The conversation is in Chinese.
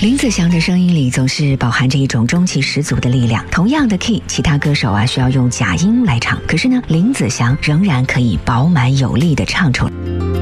林子祥的声音里总是饱含着一种中气十足的力量。同样的 key， 其他歌手需要用假音来唱，可是呢，林子祥仍然可以饱满有力地唱出来。